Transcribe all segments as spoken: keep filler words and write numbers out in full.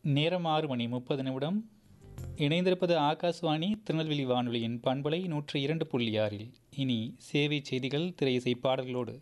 நேரம் ஆறு மணி முப்பது நிமிடம். இணைந்திருப்பது ஆகாஷ்வாணி திருநெல்வேலி வானொலியின் பண்பலை நூற்று இரண்டு புள்ளி ஆறில். இனி சேவை செய்திகள், திரை இசை பாடல்களோடு.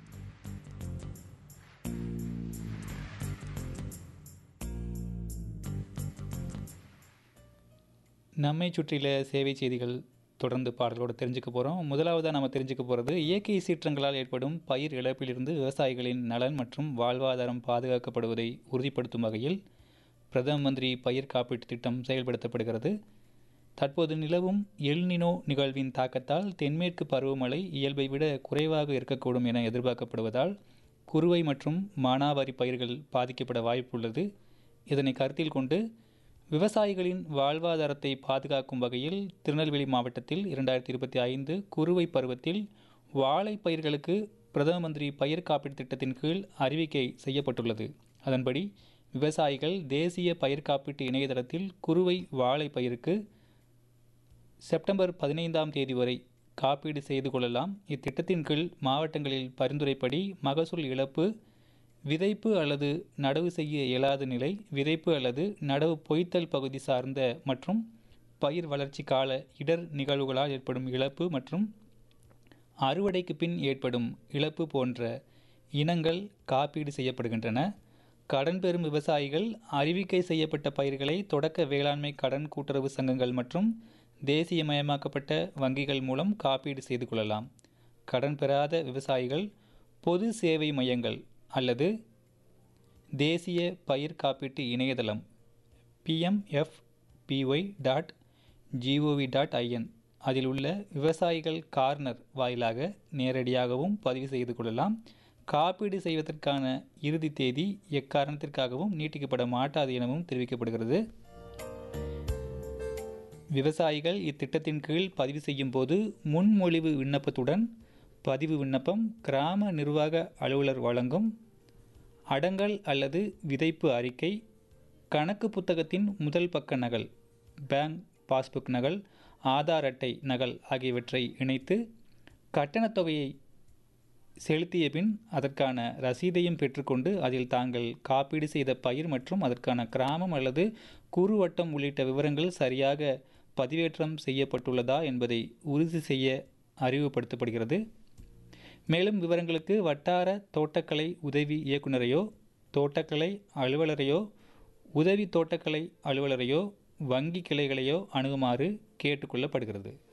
நம்மை சுற்றில சேவை செய்திகள் தொடர்ந்து பாடலோடு தெரிஞ்சுக்க போகிறோம். முதலாவதாக நம்ம தெரிஞ்சுக்க போகிறது, இயற்கை சீற்றங்களால் ஏற்படும் பயிர் இழப்பிலிருந்து விவசாயிகளின் நலன் மற்றும் வாழ்வாதாரம் பாதுகாக்கப்படுவதை உறுதிப்படுத்தும் வகையில் பிரதம மந்திரி பயிர் காப்பீட்டு திட்டம் செயல்படுத்தப்படுகிறது. தற்போது நிலவும் எல்னினோ நிகழ்வின் தாக்கத்தால் தென்மேற்கு பருவமழை இயல்பை விட குறைவாக இருக்கக்கூடும் என எதிர்பார்க்கப்படுவதால் குறுவை மற்றும் மானாவாரி பயிர்கள் பாதிக்கப்பட வாய்ப்புள்ளது. இதனை கருத்தில் கொண்டு விவசாயிகளின் வாழ்வாதாரத்தை பாதுகாக்கும் வகையில் திருநெல்வேலி மாவட்டத்தில் இரண்டாயிரத்தி இருபத்தி ஐந்து குறுவை பருவத்தில் வாழை பயிர்களுக்கு பிரதம மந்திரி பயிர் காப்பீட்டு திட்டத்தின் கீழ் அறிவிக்கை செய்யப்பட்டுள்ளது. அதன்படி விவசாயிகள் தேசிய பயிர் காப்பீட்டு இணையதளத்தில் குறுவை வாழை பயிருக்கு செப்டம்பர் பதினைந்தாம் தேதி வரை காப்பீடு செய்து கொள்ளலாம். இத்திட்டத்தின் கீழ் மாவட்டங்களில் பரிந்துரைப்படி மகசூல் இழப்பு, விதைப்பு அல்லது நடவு செய்ய இயலாத நிலை, விதைப்பு அல்லது நடவு பொய்த்தல் பகுதி சார்ந்த மற்றும் பயிர் வளர்ச்சி கால இடர் நிகழ்வுகளால் ஏற்படும் இழப்பு மற்றும் அறுவடைக்கு பின் ஏற்படும் இழப்பு போன்ற இனங்கள் காப்பீடு செய்யப்படுகின்றன. கடன் பெறும் விவசாயிகள் அறிவிக்கை செய்யப்பட்ட பயிர்களை தொடக்க வேளாண்மை கடன் கூட்டுறவு சங்கங்கள் மற்றும் தேசியமயமாக்கப்பட்ட வங்கிகள் மூலம் காப்பீடு செய்து கொள்ளலாம். கடன் பெறாத விவசாயிகள் பொது சேவை மையங்கள் அல்லது தேசிய பயிர் காப்பீட்டு இணையதளம் PMFBY dot gov dot IN அதில் உள்ள விவசாயிகள் கார்னர் வாயிலாக நேரடியாகவும் பதிவு செய்து கொள்ளலாம். காப்பீடு செய்வதற்கான இறுதி தேதி எக்காரணத்திற்காகவும் நீட்டிக்கப்பட மாட்டாது எனவும் தெரிவிக்கப்படுகிறது. விவசாயிகள் இத்திட்டத்தின் கீழ் பதிவு செய்யும் போது முன்மொழிவு விண்ணப்பத்துடன் பதிவு விண்ணப்பம், கிராம நிர்வாக அலுவலர் வழங்கும் அடங்கல் அல்லது விதைப்பு அறிக்கை, கணக்கு புத்தகத்தின் முதல் பக்க நகல், பேங்க் பாஸ்புக் நகல், ஆதார் அட்டை நகல் ஆகியவற்றை இணைத்து கட்டணத் தொகையை செலுத்திய பின் அதற்கான ரசீதையும் பெற்றுக்கொண்டு அதில் தாங்கள் காப்பீடு செய்த பயிர் மற்றும் அதற்கான கிராமம் அல்லது குறுவட்டம் உள்ளிட்ட விவரங்கள் சரியாக பதிவேற்றம் செய்யப்பட்டுள்ளதா என்பதை உறுதி செய்ய அறிவுறுத்தப்படுகிறது. மேலும் விவரங்களுக்கு வட்டார தோட்டக்கலை உதவி இயக்குநரையோ, தோட்டக்கலை அலுவலரையோ, உதவி தோட்டக்கலை அலுவலரையோ, வங்கி கிளைகளையோ அணுகுமாறு கேட்டுக்கொள்ளப்படுகிறது.